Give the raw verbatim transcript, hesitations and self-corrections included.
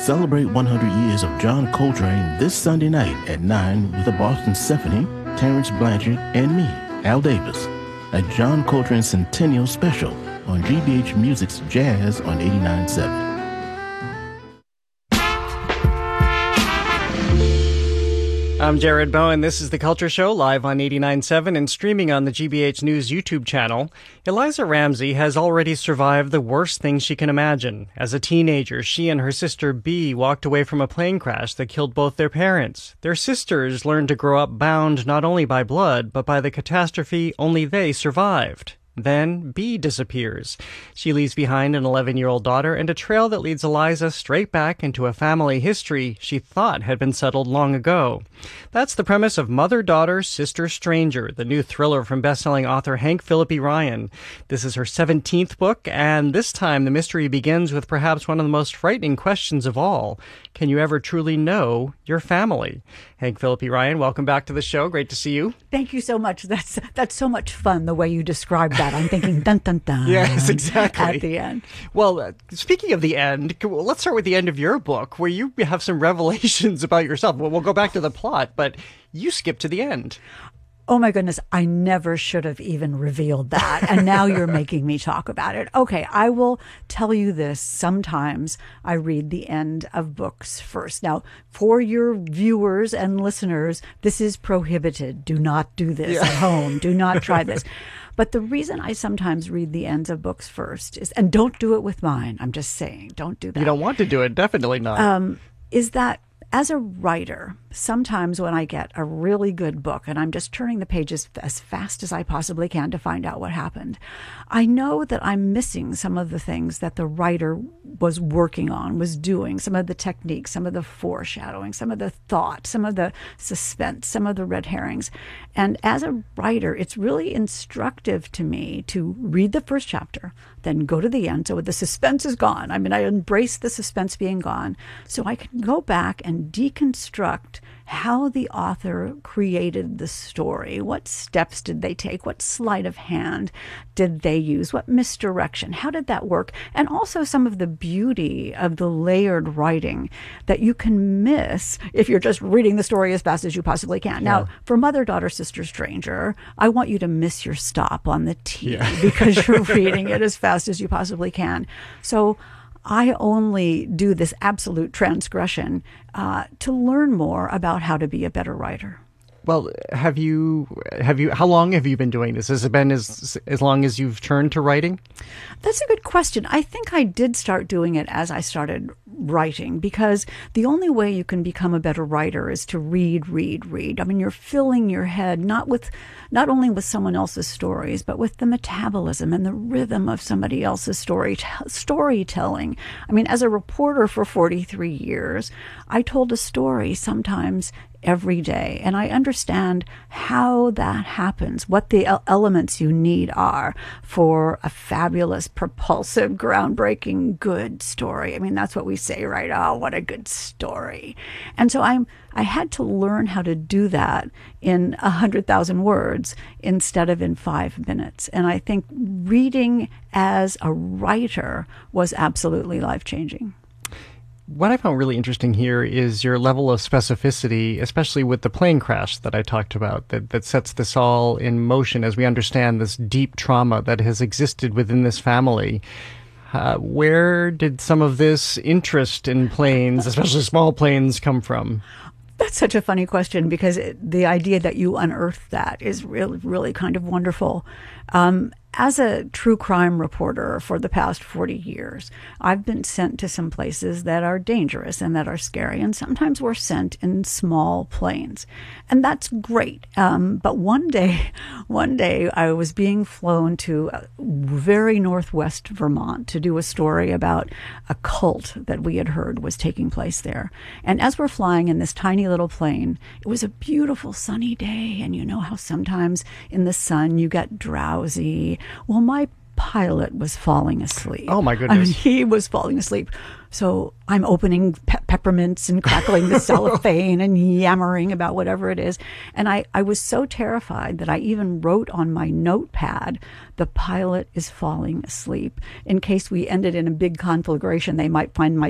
Celebrate one hundred years of John Coltrane this Sunday night at nine with the Boston Symphony, Terrence Blanchard, and me, Al Davis, a John Coltrane Centennial Special on G B H Music's Jazz on eighty-nine point seven. I'm Jared Bowen. This is The Culture Show, live on eighty-nine point seven and streaming on the G B H News YouTube channel. Eliza Ramsey has already survived the worst things she can imagine. As a teenager, she and her sister Bea walked away from a plane crash that killed both their parents. Their sisters learned to grow up bound not only by blood, but by the catastrophe only they survived. Then Bea disappears. She leaves behind an eleven-year-old daughter and a trail that leads Eliza straight back into a family history she thought had been settled long ago. That's the premise of Mother, Daughter, Sister, Stranger, the new thriller from best-selling author Hank Phillippi Ryan. This is her seventeenth book, and this time the mystery begins with perhaps one of the most frightening questions of all. Can you ever truly know your family? Hank Phillippi Ryan, welcome back to the show. Great to see you. Thank you so much. That's that's so much fun, the way you described that. I'm thinking dun dun dun. Yes, exactly. At the end. Well, uh, speaking of the end, let's start with the end of your book, where you have some revelations about yourself. Well, we'll go back to the plot, but you skip to the end. Oh my goodness, I never should have even revealed that. And now you're making me talk about it. Okay, I will tell you this. Sometimes I read the end of books first. Now, for your viewers and listeners, this is prohibited. Do not do this yeah. at home. Do not try this. But the reason I sometimes read the ends of books first is, and don't do it with mine, I'm just saying, don't do that. You don't want to do it, definitely not. Um, is that as a writer, sometimes when I get a really good book and I'm just turning the pages as fast as I possibly can to find out what happened, I know that I'm missing some of the things that the writer was working on, was doing, some of the techniques, some of the foreshadowing, some of the thought, some of the suspense, some of the red herrings. And as a writer, it's really instructive to me to read the first chapter, then go to the end. So the suspense is gone. I mean, I embrace the suspense being gone, so I can go back and deconstruct how the author created the story. What steps did they take? What sleight of hand did they use? What misdirection? How did that work? And also some of the beauty of the layered writing that you can miss if you're just reading the story as fast as you possibly can. Yeah. Now, for Mother, Daughter, Sister, Stranger, I want you to miss your stop on the T yeah. because you're reading it as fast as you possibly can. So I only do this absolute transgression uh, to learn more about how to be a better writer. Well, have you, have you, how long have you been doing this? Has it been as, as long as you've turned to writing? That's a good question. I think I did start doing it as I started writing, because the only way you can become a better writer is to read, read, read. I mean, you're filling your head not with, not only with someone else's stories, but with the metabolism and the rhythm of somebody else's story, storytelling. I mean, as a reporter for forty-three years, I told a story sometimes every day. And I understand how that happens, what the elements you need are for a fabulous, propulsive, groundbreaking, good story. I mean, that's what we say, right? Oh, what a good story. And so I'm, I had to learn how to do that in a hundred thousand words instead of in five minutes. And I think reading as a writer was absolutely life-changing. What I found really interesting here is your level of specificity, especially with the plane crash that I talked about, that, that sets this all in motion as we understand this deep trauma that has existed within this family. Uh, where did some of this interest in planes, especially small planes, come from? That's such a funny question, because it, the idea that you unearthed that is really, really kind of wonderful. Um, as a true crime reporter for the past forty years, I've been sent to some places that are dangerous and that are scary, and sometimes we're sent in small planes. And that's great. Um, but one day, one day I was being flown to very northwest Vermont to do a story about a cult that we had heard was taking place there. And as we're flying in this tiny little plane, it was a beautiful sunny day, and you know how sometimes in the sun you get drowsy. Well, my pilot was falling asleep. Oh, my goodness. I mean, he was falling asleep. So I'm opening pe- peppermints and crackling the cellophane and yammering about whatever it is. And I, I was so terrified that I even wrote on my notepad, "The pilot is falling asleep." In case we ended in a big conflagration, they might find my